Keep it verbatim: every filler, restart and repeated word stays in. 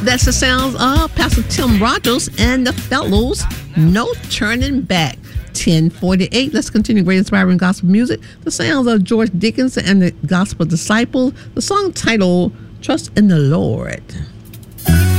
That's the sounds of Pastor Tim Rogers and the Fellows, No Turning Back. ten forty-eight. Let's continue great inspiring gospel music. The sounds of George Dickinson and the Gospel Disciples. The song titled Trust in the Lord.